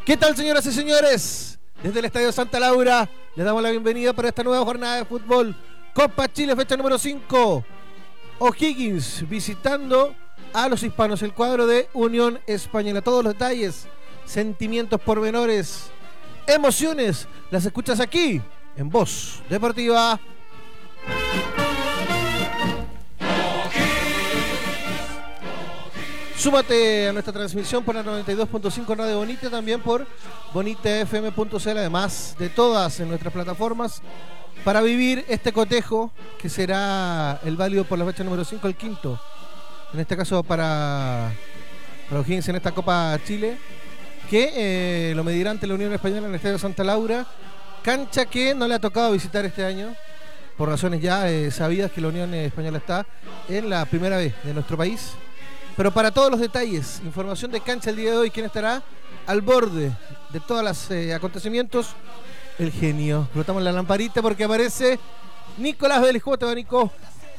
¿Qué tal, señoras y señores? Desde el Estadio Santa Laura les damos la bienvenida para esta nueva jornada de fútbol. Copa Chile, fecha número 5. O'Higgins visitando a los hispanos, el cuadro de Unión Española. Todos los detalles, sentimientos, pormenores, emociones, las escuchas aquí en Voz Deportiva. Súmate a nuestra transmisión por la 92.5 Radio Bonita, también por bonitafm.cl, además de todas en nuestras plataformas, para vivir este cotejo que será el válido por la fecha número 5, el quinto, en este caso para O'Higgins en esta Copa Chile, que lo medirá ante la Unión Española en el Estadio Santa Laura, cancha que no le ha tocado visitar este año, por razones ya sabidas que la Unión Española está en la primera vez de nuestro país. Pero para todos los detalles, información de cancha el día de hoy, ¿quién estará al borde de todos los acontecimientos? El genio. Frotamos la lamparita porque aparece Nicolás Vélez. ¿Cómo te va, Nico?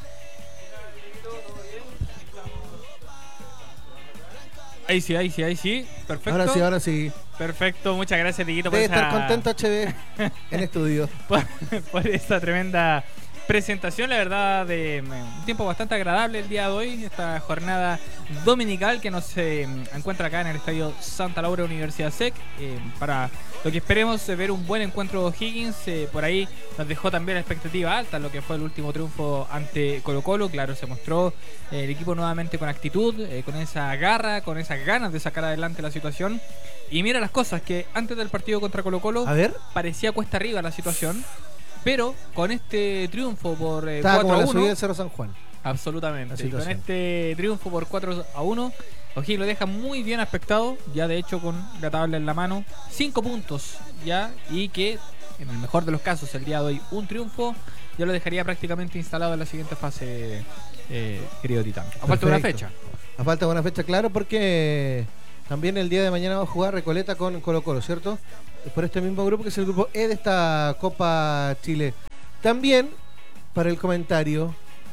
Ahí sí. Perfecto. Ahora sí. Perfecto, muchas gracias, Dieguito, por debe estar contento HB en estudio. por esta tremenda presentación, la verdad, de un tiempo bastante agradable el día de hoy, esta jornada dominical que nos encuentra acá en el Estadio Santa Laura Universidad SEC, para lo que esperemos ver un buen encuentro de O'Higgins. Por ahí nos dejó también la expectativa alta lo que fue el último triunfo ante Colo-Colo. Claro, se mostró el equipo nuevamente con actitud, con esa garra, con esas ganas de sacar adelante la situación. Y mira las cosas, que antes del partido contra Colo-Colo parecía cuesta arriba la situación, pero con este triunfo por 4-1. Estaba como la subida del Cerro San Juan. Absolutamente. Y con este triunfo por 4-1, O'Higgins lo deja muy bien aspectado, ya de hecho con la tabla en la mano, 5 puntos ya, y que en el mejor de los casos el día de hoy un triunfo ya lo dejaría prácticamente instalado en la siguiente fase, querido Titán. A falta de una fecha. A falta de una fecha, claro, porque también el día de mañana va a jugar Recoleta con Colo-Colo, ¿cierto? Por este mismo grupo, que es el grupo E de esta Copa Chile. También, para el comentario,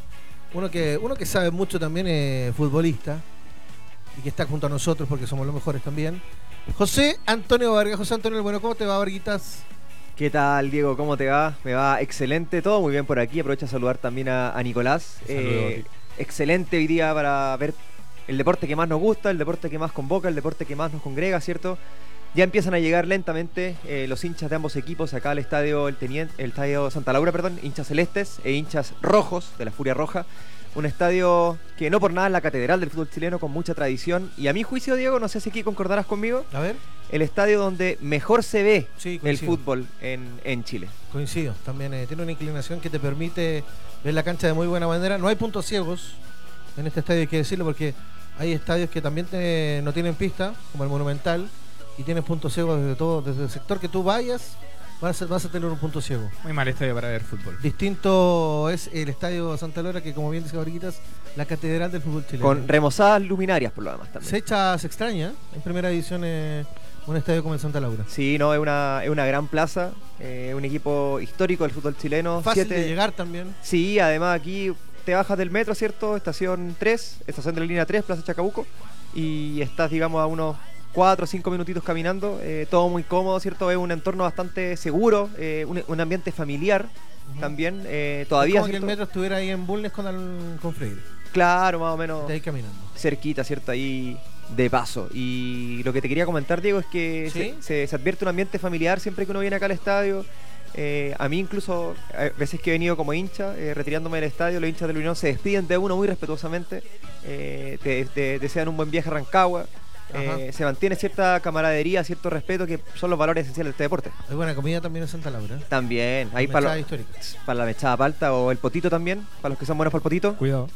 uno que sabe mucho también es futbolista y que está junto a nosotros porque somos los mejores también, José Antonio Vargas. José Antonio, bueno, ¿cómo te va, Varguitas? ¿Qué tal, Diego? ¿Cómo te va? Me va excelente, todo muy bien por aquí. Aprovecho a saludar también a Nicolás. Excelente hoy día para ver el deporte que más nos gusta, el deporte que más convoca, el deporte que más nos congrega, ¿cierto? Ya empiezan a llegar lentamente los hinchas de ambos equipos acá al estadio el estadio Santa Laura, hinchas celestes e hinchas rojos de la Furia Roja. Un estadio que no por nada es la catedral del fútbol chileno, con mucha tradición. Y a mi juicio, Diego, no sé si aquí concordarás conmigo, a ver, el estadio donde mejor se ve el coincido. Fútbol en Chile. Coincido, también tiene una inclinación que te permite ver la cancha de muy buena manera. No hay puntos ciegos en este estadio, hay que decirlo, porque hay estadios que también no tienen pista, como el Monumental, y tienes puntos ciegos desde el sector que tú vayas, vas a tener un punto ciego. Muy mal estadio para ver fútbol. Distinto es el Estadio Santa Laura, que, como bien dice Barquitas, la catedral del fútbol chileno. Con remozadas luminarias por lo demás también. Se extraña en primera división un estadio como el Santa Laura. Sí, no, es una gran plaza, un equipo histórico del fútbol chileno. Fácil de llegar también. Sí, además aquí te bajas del metro, ¿cierto? Estación 3, estación de la línea 3, Plaza Chacabuco, y estás, digamos, a unos 4 o 5 minutitos caminando, todo muy cómodo, ¿cierto? Es un entorno bastante seguro, un ambiente familiar también, todavía. Es como que el metro estuviera ahí en Bulnes con Freire. Claro, más o menos. De ahí caminando. Cerquita, ¿cierto? Ahí de paso. Y lo que te quería comentar, Diego, es que ¿sí? se advierte un ambiente familiar siempre que uno viene acá al estadio. A mí incluso, veces que he venido como hincha, retirándome del estadio, los hinchas de la Unión se despiden de uno muy respetuosamente, te desean un buen viaje a Rancagua. Se mantiene cierta camaradería, cierto respeto, que son los valores esenciales de este deporte. Hay buena comida también en Santa Laura. También, ahí para la mechada palta o el potito también, para los que son buenos para el potito. Cuidado.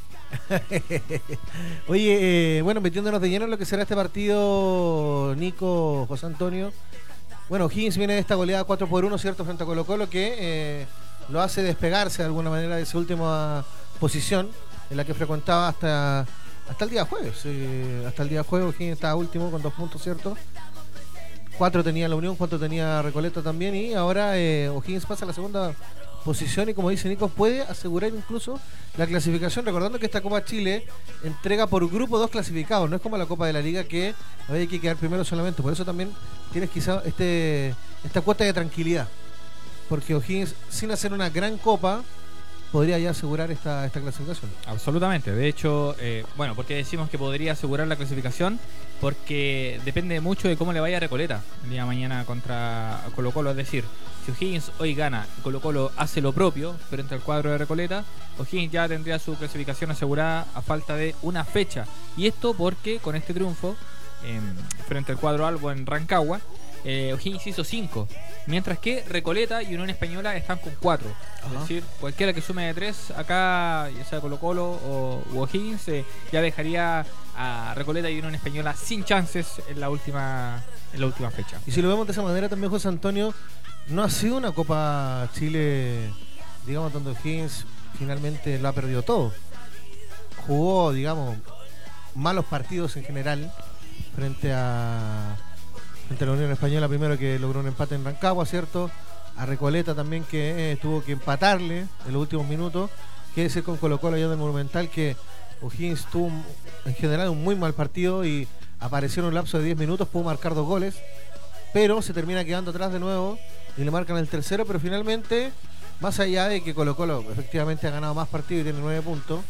Oye, bueno, metiéndonos de lleno en lo que será este partido, Nico, José Antonio. Bueno, O'Higgins viene de esta goleada 4-1, ¿cierto?, frente a Colo-Colo, que lo hace despegarse de alguna manera de esa última posición en la que frecuentaba hasta el día jueves. Hasta el día jueves O'Higgins estaba último con 2 puntos, ¿cierto? 4 tenía la Unión, 4 tenía Recoleta también, y ahora O'Higgins pasa a la segunda posición y, como dice Nico, puede asegurar incluso la clasificación, recordando que esta Copa Chile entrega por grupo 2 clasificados, no es como la Copa de la Liga que hay que quedar primero solamente, por eso también tienes quizá esta cuota de tranquilidad, porque O'Higgins, sin hacer una gran copa, podría ya asegurar esta clasificación. Absolutamente. De hecho, bueno, ¿por qué decimos que podría asegurar la clasificación? Porque depende mucho de cómo le vaya a Recoleta el día de mañana contra Colo-Colo. Es decir, si O'Higgins hoy gana y Colo-Colo hace lo propio frente al cuadro de Recoleta, O'Higgins ya tendría su clasificación asegurada a falta de una fecha. Y esto porque con este triunfo frente al cuadro Albo en Rancagua, O'Higgins hizo 5, mientras que Recoleta y Unión Española están con 4. Es decir, cualquiera que sume de 3 acá, ya sea Colo-Colo u O'Higgins, ya dejaría a Recoleta y Unión Española sin chances en la última fecha. Y si lo vemos de esa manera también, José Antonio, no ha sido una Copa Chile, digamos, donde O'Higgins finalmente lo ha perdido todo. Jugó, digamos, malos partidos en general frente a la Unión Española, primero, que logró un empate en Rancagua, ¿cierto? A Recoleta también, que tuvo que empatarle en los últimos minutos. Que decir con Colo-Colo allá en el Monumental, que O'Higgins tuvo en general un muy mal partido y apareció en un lapso de 10 minutos, pudo marcar 2 goles, pero se termina quedando atrás de nuevo y le marcan el tercero. Pero finalmente, más allá de que Colo-Colo efectivamente ha ganado más partidos y tiene 9 puntos,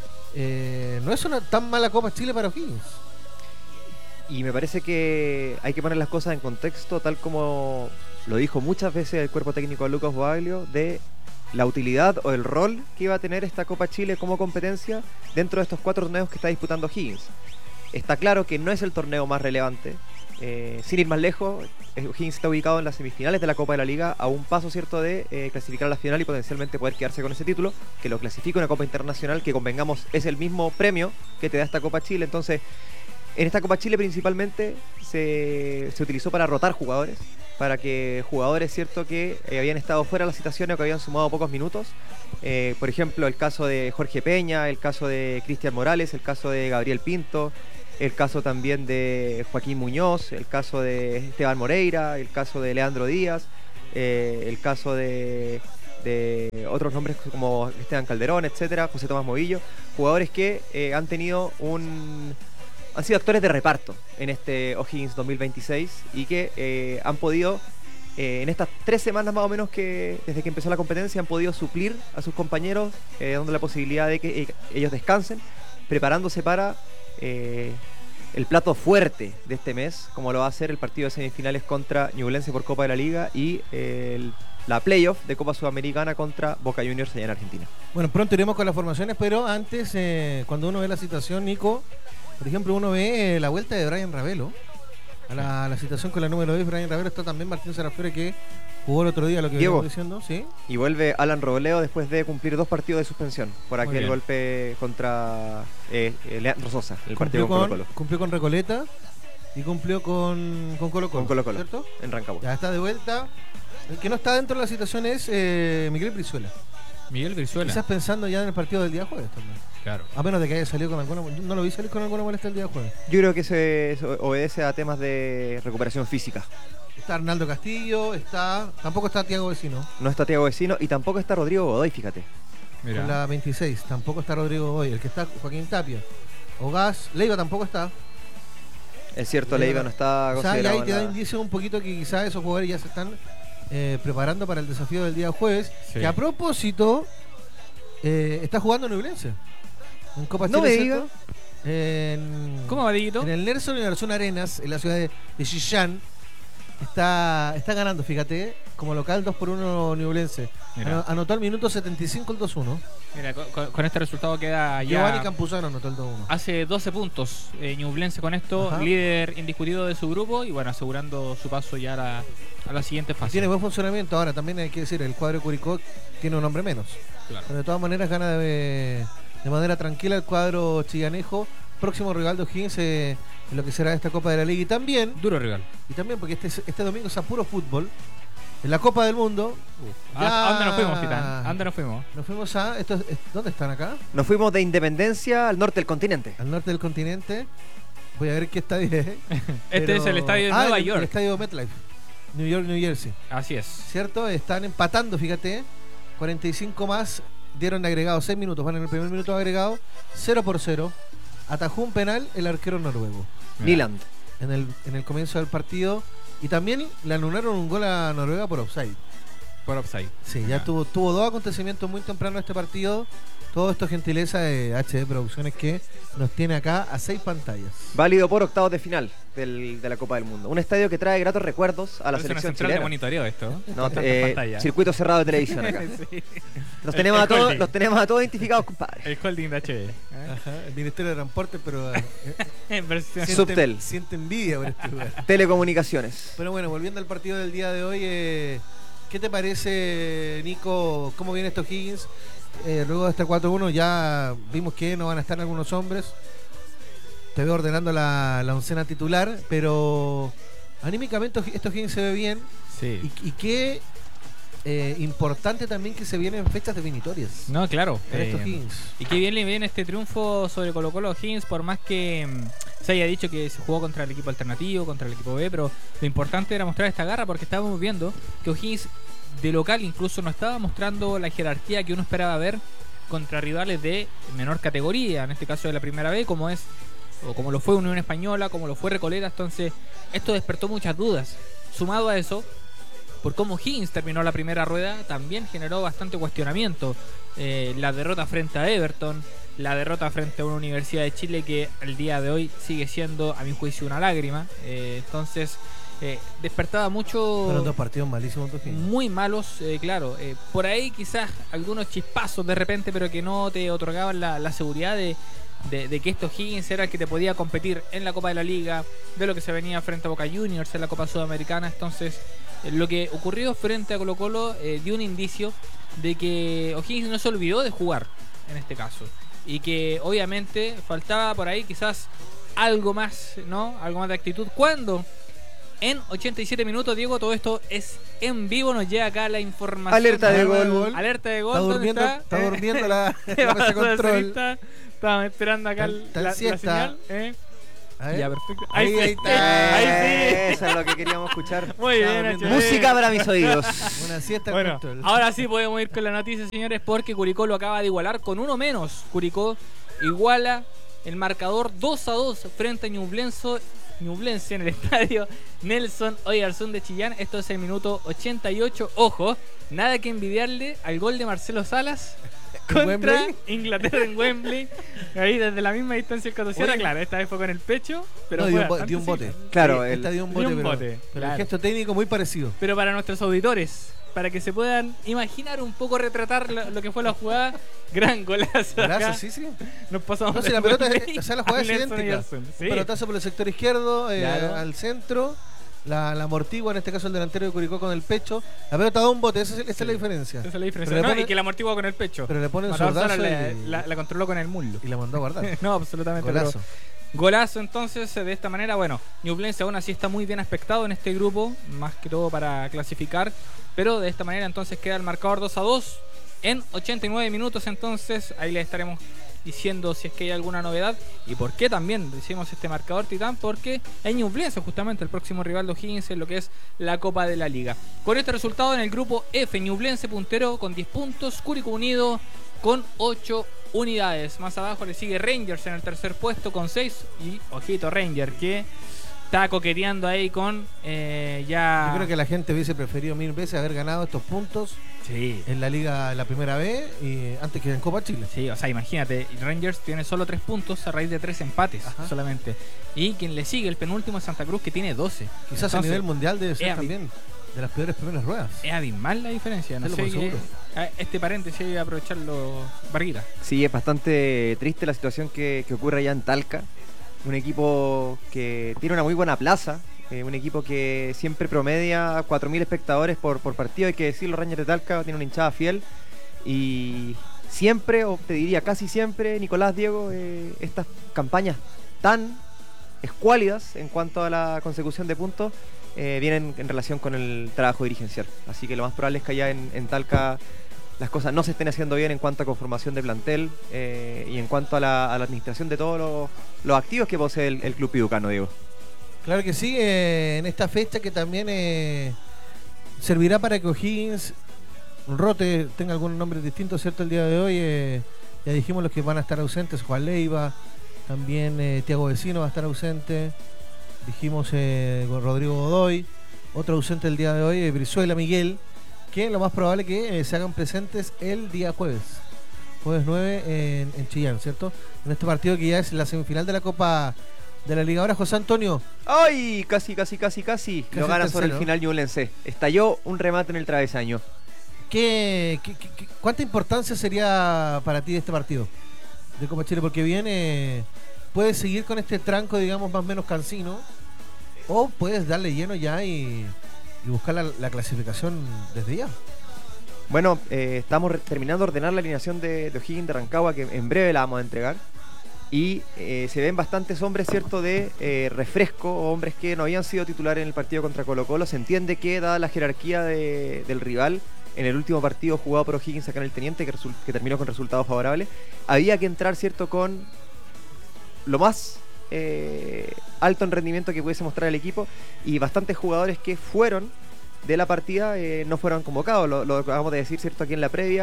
no es una tan mala Copa Chile para O'Higgins. Y me parece que hay que poner las cosas en contexto, tal como lo dijo muchas veces el cuerpo técnico de Lucas Boaglio, de la utilidad o el rol que iba a tener esta Copa Chile como competencia dentro de estos 4 torneos que está disputando O'Higgins. Está claro que no es el torneo más relevante. Sin ir más lejos, O'Higgins está ubicado en las semifinales de la Copa de la Liga, a un paso, cierto, de clasificar a la final y potencialmente poder quedarse con ese título, que lo clasifica una Copa Internacional, que, convengamos, es el mismo premio que te da esta Copa Chile. Entonces, en esta Copa Chile principalmente se utilizó para rotar jugadores, para que jugadores, cierto, que habían estado fuera de la citación o que habían sumado pocos minutos, por ejemplo, el caso de Jorge Peña, el caso de Cristian Morales, el caso de Gabriel Pinto, el caso también de Joaquín Muñoz, el caso de Esteban Moreira, el caso de Leandro Díaz, el caso de otros nombres como Esteban Calderón, etcétera, José Tomás Movillo, jugadores que han sido actores de reparto en este O'Higgins 2026 y que han podido, en estas 3 semanas más o menos que desde que empezó la competencia, han podido suplir a sus compañeros, dando la posibilidad de que ellos descansen, preparándose para el plato fuerte de este mes, como lo va a ser el partido de semifinales contra Ñublense por Copa de la Liga y la playoff de Copa Sudamericana contra Boca Juniors allá en Argentina. Bueno, pronto iremos con las formaciones, pero antes, cuando uno ve la situación, Nico, por ejemplo, uno ve la vuelta de Brian Ravelo a la situación con la número 10. Brian Ravelo, está también Martín Sarafure, que jugó el otro día, lo que Diego, veníamos diciendo, ¿sí? Y vuelve Alan Robledo después de cumplir 2 partidos de suspensión por aquel golpe contra Leandro Sosa, el partido con Colo-Colo. Cumplió con Recoleta y cumplió con Colo-Colo. Con Colo-Colo, ¿cierto? En Rancagua. Ya está de vuelta. El que no está dentro de la situación es Miguel Brizuela. Miguel Brizuela. Quizás pensando ya en el partido del día jueves también. Claro. A menos de que haya salido con alguna... No lo vi salir con alguna molestia el día jueves. Yo creo que se obedece a temas de recuperación física. Está Arnaldo Castillo, tampoco está Tiago Vecino. No está Tiago Vecino y tampoco está Rodrigo Godoy, fíjate. Mira. Con la 26, tampoco está Rodrigo Godoy. El que está Joaquín Tapia. Ogas, Leiva tampoco está. Es cierto, Leiva no está considerado. O sea, y ahí te da indicio un poquito que quizás esos jugadores ya se están preparando para el desafío del día jueves. Sí. Que a propósito, está jugando Ñublense en Copa Chile. No me diga. ¿Cómo va, Dieguito? En el Nelson Arenas, en la ciudad de Chillán. Está ganando, fíjate, como local 2-1 Ñublense. Anotó al minuto 75 el 2-1. Mira, con este resultado queda ya... Giovanni Campuzano anotó el 2-1. Hace 12 puntos Ñublense con esto, líder indiscutido de su grupo y bueno, asegurando su paso ya a la siguiente fase. Tiene buen funcionamiento. Ahora también hay que decir, el cuadro de Curicó tiene un hombre menos. Claro. Pero de todas maneras gana de manera tranquila el cuadro chillanejo. Próximo rival de O'Higgins en lo que será esta Copa de la Liga. Y también... Duro rival. Y también porque este domingo es a puro fútbol. En la Copa del Mundo. ¿A dónde nos fuimos, Titán? ¿A dónde nos fuimos? Nos fuimos a... ¿Dónde están acá? Nos fuimos de Independencia al norte del continente. Al norte del continente. Voy a ver qué estadio es. Este es el estadio de Nueva York. El estadio MetLife. New York, New Jersey. Así es. ¿Cierto? Están empatando, fíjate, 45 más, dieron de agregado 6 minutos, van en el primer minuto de agregado, 0-0. Atajó un penal el arquero noruego. Nyland. En el comienzo del partido. Y también le anularon un gol a Noruega por offside. Por offside. Sí, ya tuvo dos acontecimientos muy temprano este partido. Todo esto gentileza de HD Producciones, que nos tiene acá a 6 pantallas. Válido por octavos de final de la Copa del Mundo. Un estadio que trae gratos recuerdos a la selección central chilena. de monitoreo esto. No, Pantallas. circuito cerrado de televisión acá. Sí. Los tenemos a todos identificados, compadre. El holding de HD. Ajá, el Ministerio de Transporte, pero En versión Subtel. siente envidia por este lugar. Telecomunicaciones. Pero bueno, volviendo al partido del día de hoy, ¿qué te parece, Nico? ¿Cómo viene estos Higgins? Luego de este 4-1 ya vimos que no van a estar algunos hombres. Te veo ordenando la oncena titular, pero anímicamente estos Higgins se ve bien. Sí. Y qué importante también que se vienen fechas definitorias. No, claro. En estos Higgins. Y qué bien le viene este triunfo sobre Colo-Colo Higgins, por más que se haya dicho que se jugó contra el equipo alternativo, contra el equipo B, pero lo importante era mostrar esta garra, porque estábamos viendo que O'Higgins de local incluso no estaba mostrando la jerarquía que uno esperaba ver contra rivales de menor categoría, en este caso de la primera B, como lo fue Unión Española, como lo fue Recoleta. Entonces esto despertó muchas dudas. Sumado a eso, por cómo Higgins terminó la primera rueda, también generó bastante cuestionamiento. La derrota frente a Everton, la derrota frente a una Universidad de Chile que al día de hoy sigue siendo, a mi juicio, una lágrima. Entonces despertaba mucho. Fueron dos partidos malísimos, muy malos, claro. Por ahí quizás algunos chispazos de repente, pero que no te otorgaban la seguridad de que estos Higgins era el que te podía competir en la Copa de la Liga, de lo que se venía frente a Boca Juniors en la Copa Sudamericana. Entonces lo que ocurrió frente a Colo-Colo dio un indicio de que O'Higgins no se olvidó de jugar en este caso, y que obviamente faltaba por ahí quizás algo más, ¿no? Algo más de actitud. Cuando en 87 minutos, Diego, todo esto es en vivo, nos llega acá la información. Alerta de gol. Alerta de gol. Está durmiendo la mesa de control. Estábamos esperando acá la señal. Ya, perfecto. Ahí está. Ahí sí. Eso es lo que queríamos escuchar. Muy bien, HD. Música para mis oídos. Una siesta bueno, control. ahora sí podemos ir con la noticia, señores, porque Curicó lo acaba de igualar con uno menos. Curicó iguala el marcador 2-2 frente a Ñublense en el estadio Nelson Oyarzún de Chillán. Esto es el minuto 88. Ojo, nada que envidiarle al gol de Marcelo Salas contra Wembley? Inglaterra en Wembley. Ahí desde la misma distancia el Cotosiera, claro, esta vez fue con el pecho, pero no, fue dio un bote. Claro, esta dio un bote, pero claro. el gesto técnico muy parecido. Pero para nuestros auditores, para que se puedan imaginar un poco, retratar lo que fue la jugada, gran golazo. Golazo, sí. Nos pasamos. No sé, la pelota, o sea, la jugada es idéntica. Sí. Un pelotazo por el sector izquierdo, Claro. al centro. La amortigua, en este caso el delantero de Curicó, con el pecho. La pelota da un bote, esa es la diferencia. Esa es la diferencia. Pero No, le y que la amortigua con el pecho. Pero le ponen Maradona sordazo la controló con el muslo. y la mandó a guardar. No, absolutamente. Golazo. Pero golazo, entonces, de esta manera. Bueno, Ñublense aún así está muy bien aspectado en este grupo, más que todo para clasificar. Pero de esta manera entonces queda el marcador 2-2 en 89 minutos. Entonces ahí les estaremos diciendo si es que hay alguna novedad y por qué también decimos este marcador, Titán, porque es Ñublense justamente el próximo rival de O'Higgins en lo que es la Copa de la Liga. Con este resultado en el grupo F, Ñublense puntero con 10 puntos, Curicó Unido con 8 unidades. Más abajo le sigue Rangers en el tercer puesto con 6 y ojito Rangers que está coqueteando ahí con ya... Yo creo que la gente hubiese preferido 1000 veces haber ganado estos puntos en la Liga, la primera B, y antes que en Copa Chile. Sí, o sea, imagínate, Rangers tiene solo 3 puntos a raíz de 3 empates. Ajá. Solamente. Y quien le sigue, el penúltimo es Santa Cruz, que tiene 12. Quizás entonces, a nivel mundial debe ser también de las peores primeras ruedas. Es abismal la diferencia. No sé qué, este paréntesis voy a aprovecharlo, Barguita. Sí, es bastante triste la situación que ocurre allá en Talca. Un equipo que tiene una muy buena plaza, un equipo que siempre promedia 4.000 espectadores por partido. Hay que decirlo, Rangers de Talca tiene una hinchada fiel y siempre, o te diría casi siempre, Nicolás, Diego, estas campañas tan escuálidas en cuanto a la consecución de puntos vienen en relación con el trabajo dirigencial. Así que lo más probable es que allá en Talca las cosas no se estén haciendo bien en cuanto a conformación de plantel y en cuanto a la administración de todos los activos que posee el club piducano, Diego. Claro que sí, en esta fecha que también servirá para que O'Higgins rote tenga algún nombre distinto, ¿cierto? El día de hoy ya dijimos los que van a estar ausentes: Juan Leiva, también Thiago Vecino va a estar ausente, dijimos Rodrigo Godoy, otro ausente el día de hoy, Brizuela Miguel, que lo más probable que se hagan presentes el día jueves 9 en Chillán, ¿cierto? En este partido que ya es la semifinal de la Copa de la Liga. Ahora, José Antonio. ¡Ay! Casi. Lo gana sobre el final Ñublense. Estalló un remate en el travesaño. ¿Cuánta importancia sería para ti este partido de Copa Chile? Porque viene, puedes seguir con este tranco, digamos, más o menos cansino, o puedes darle lleno ya y buscar la clasificación desde ya. Bueno, estamos terminando de ordenar la alineación de O'Higgins de Rancagua, que en breve la vamos a entregar. Y se ven bastantes hombres, ¿cierto?, de refresco, hombres que no habían sido titulares en el partido contra Colo-Colo. Se entiende que, dada la jerarquía del rival, en el último partido jugado por O'Higgins acá en el Teniente, que terminó con resultados favorables, había que entrar, ¿cierto?, con lo más alto en rendimiento que pudiese mostrar el equipo, y bastantes jugadores que fueron de la partida no fueron convocados. Lo acabamos de decir, ¿cierto?, aquí en la previa.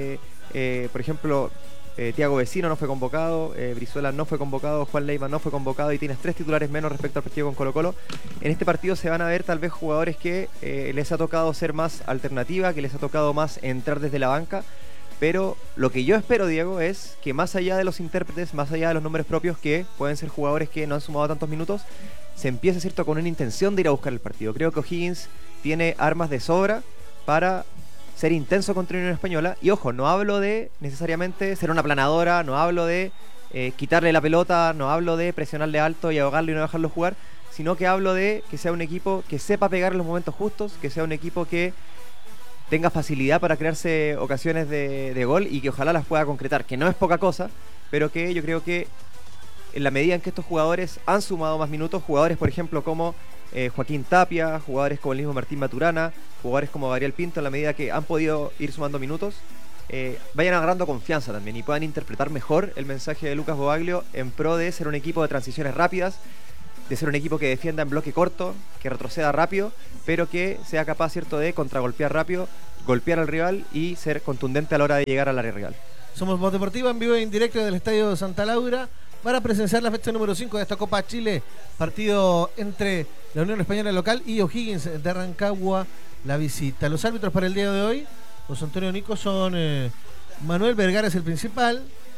Por ejemplo, Thiago Vecino no fue convocado, Brizuela no fue convocado, Juan Leiva no fue convocado, y tienes 3 titulares menos respecto al partido con Colo-Colo. En este partido se van a ver tal vez jugadores que les ha tocado ser más alternativa, que les ha tocado más entrar desde la banca, pero lo que yo espero, Diego, es que más allá de los intérpretes, más allá de los nombres propios, que pueden ser jugadores que no han sumado tantos minutos, se empiece, ¿cierto?, con una intención de ir a buscar el partido. Creo que O'Higgins tiene armas de sobra para ser intenso contra Unión Española. Y ojo, no hablo de necesariamente ser una planadora, no hablo de quitarle la pelota, no hablo de presionarle alto y ahogarlo y no dejarlo jugar, sino que hablo de que sea un equipo que sepa pegar en los momentos justos, que sea un equipo que tenga facilidad para crearse ocasiones de gol y que ojalá las pueda concretar, que no es poca cosa, pero que yo creo que en la medida en que estos jugadores han sumado más minutos, jugadores por ejemplo como Joaquín Tapia, jugadores como el mismo Martín Maturana, jugadores como Gabriel Pinto, en la medida que han podido ir sumando minutos, vayan agarrando confianza también y puedan interpretar mejor el mensaje de Lucas Bobaglio en pro de ser un equipo de transiciones rápidas, de ser un equipo que defienda en bloque corto, que retroceda rápido, pero que sea capaz, ¿cierto?, de contragolpear rápido, golpear al rival y ser contundente a la hora de llegar al área rival. Somos Voz Deportiva en vivo e en directo del Estadio de Santa Laura para presenciar la fecha número 5 de esta Copa Chile, partido entre la Unión Española local y O'Higgins de Rancagua, la visita. Los árbitros para el día de hoy, José Antonio Nico, son Manuel Vergara es el principal,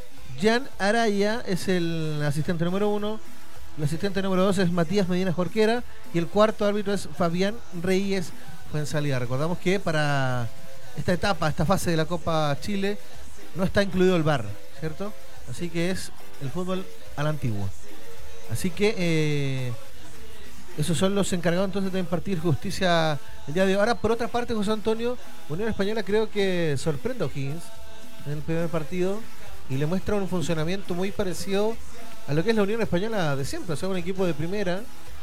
Jan Araya es el asistente número 1, el asistente número 2 es Matías Medina Jorquera y el cuarto árbitro es Fabián Reyes Fuenzalía. Recordamos que para esta etapa, esta fase de la Copa Chile, no está incluido el VAR, ¿cierto? Así que es el fútbol a la antigua. Así que esos son los encargados entonces de impartir justicia el día de hoy. Ahora, por otra parte, José Antonio, Unión Española creo que sorprende a O'Higgins en el primer partido y le muestra un funcionamiento muy parecido a lo que es la Unión Española de siempre, o sea, un equipo de primera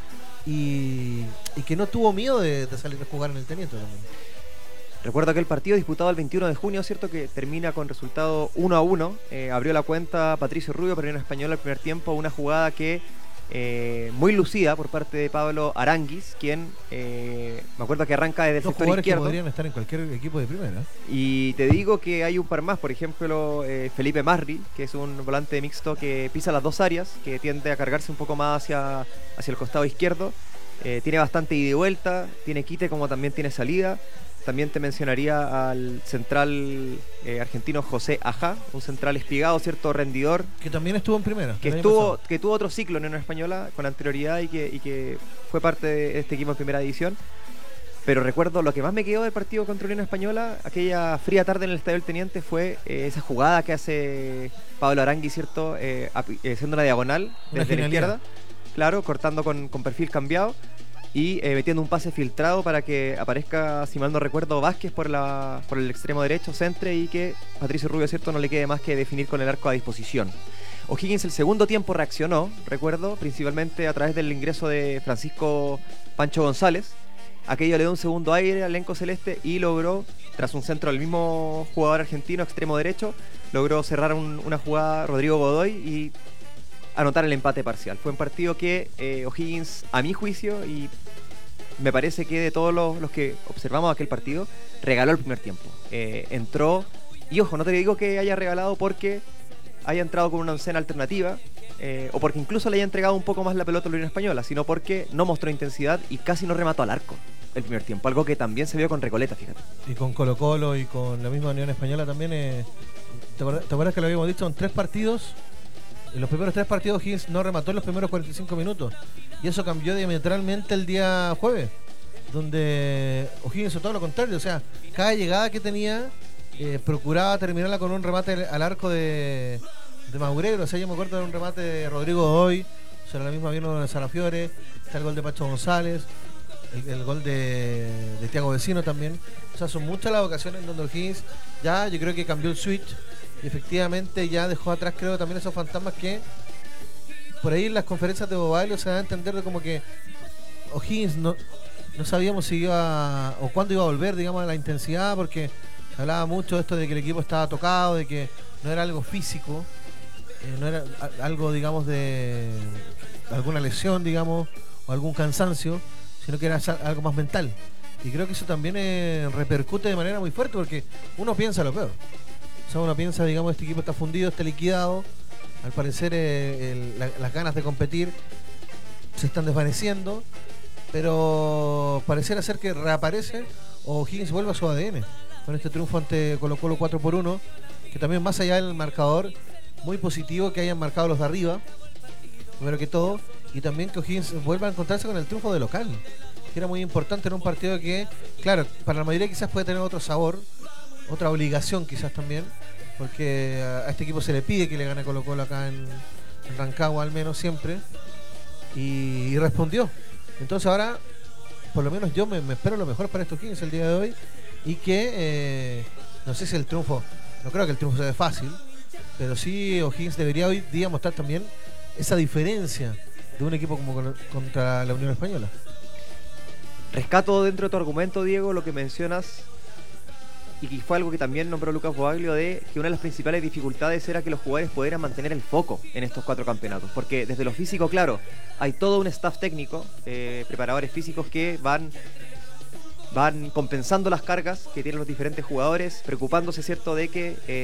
y que no tuvo miedo de salir a jugar en el Teniente también. Recuerdo aquel partido disputado el 21 de junio, ¿cierto?, que termina con resultado 1-1. Abrió la cuenta Patricio Rubio para Unión Española el primer tiempo, una jugada que muy lucida por parte de Pablo Aranguis, quien me acuerdo que arranca desde el sector izquierdo. Que podrían estar en cualquier equipo de primera. Y te digo que hay un par más, por ejemplo Felipe Marri, que es un volante mixto que pisa las dos áreas, que tiende a cargarse un poco más hacia el costado izquierdo. Tiene bastante ida y vuelta, tiene quite como también tiene salida. También te mencionaría al central argentino José Ajá, un central espigado, cierto, rendidor. Que también estuvo en primera. Que tuvo otro ciclo en Unión Española con anterioridad y que fue parte de este equipo en primera división. Pero recuerdo lo que más me quedó del partido contra Unión Española, aquella fría tarde en el Estadio del Teniente, fue esa jugada que hace Pablo Arangui, ¿cierto? Haciendo una diagonal desde la izquierda. Claro, cortando con perfil cambiado. Y metiendo un pase filtrado para que aparezca, si mal no recuerdo, Vázquez por el extremo derecho, centre, y que Patricio Rubio, ¿cierto?, no le quede más que definir con el arco a disposición. O'Higgins el segundo tiempo reaccionó, recuerdo, principalmente a través del ingreso de Francisco Pancho González. Aquello le dio un segundo aire al elenco celeste y logró, tras un centro del mismo jugador argentino, extremo derecho, logró cerrar una jugada Rodrigo Godoy y anotar el empate parcial. Fue un partido que O'Higgins, a mi juicio, y me parece que de todos los que observamos aquel partido, regaló el primer tiempo. Entró, y ojo, no te digo que haya regalado porque haya entrado con una oncena alternativa, o porque incluso le haya entregado un poco más la pelota a la Unión Española, sino porque no mostró intensidad y casi no remató al arco el primer tiempo, algo que también se vio con Recoleta, fíjate. Y con Colo-Colo y con la misma Unión Española también. ¿Te acuerdas que lo habíamos dicho? En 3 partidos, en los primeros 3 partidos Higgins no remató en los primeros 45 minutos. Y eso cambió diametralmente el día jueves, donde O'Higgins hizo todo lo contrario. O sea, cada llegada que tenía procuraba terminarla con un remate al arco de Maguregro. O sea, yo me acuerdo de un remate de Rodrigo Godoy, sobre la misma vino de Sarafiore, está el gol de Pacho González, el gol de Thiago Vecino también. O sea, son muchas las ocasiones en donde O'Higgins ya, yo creo que cambió el switch y efectivamente ya dejó atrás, creo, también esos fantasmas que por ahí en las conferencias de Bobaglio se da a entender de como que O'Higgins no sabíamos si iba o cuándo iba a volver, digamos, a la intensidad, porque hablaba mucho de esto de que el equipo estaba tocado, de que no era algo físico, no era algo, digamos, de alguna lesión, digamos, o algún cansancio, sino que era algo más mental. Y creo que eso también repercute de manera muy fuerte, porque uno piensa lo peor. O sea, uno piensa, digamos, este equipo está fundido, está liquidado. Al parecer las ganas de competir se están desvaneciendo, pero pareciera ser que reaparece o Higgins vuelve a su ADN con este triunfo ante Colo-Colo 4-1, que también, más allá del marcador, muy positivo que hayan marcado los de arriba, primero que todo, y también que O'Higgins vuelva a encontrarse con el triunfo de local, que era muy importante en un partido que, claro, para la mayoría quizás puede tener otro sabor, otra obligación quizás también, porque a este equipo se le pide que le gane Colo-Colo acá en Rancagua, al menos siempre, y respondió. Entonces ahora, por lo menos yo me espero lo mejor para estos O'Higgins el día de hoy, y que no sé si el triunfo, no creo que el triunfo sea fácil, pero sí O'Higgins debería hoy día mostrar también esa diferencia de un equipo como contra la Unión Española. Rescato dentro de tu argumento, Diego, lo que mencionas, y que fue algo que también nombró Lucas Boaglio, de que una de las principales dificultades era que los jugadores pudieran mantener el foco en estos 4 campeonatos, porque desde lo físico, claro, hay todo un staff técnico, preparadores físicos que van compensando las cargas que tienen los diferentes jugadores, preocupándose, cierto, de que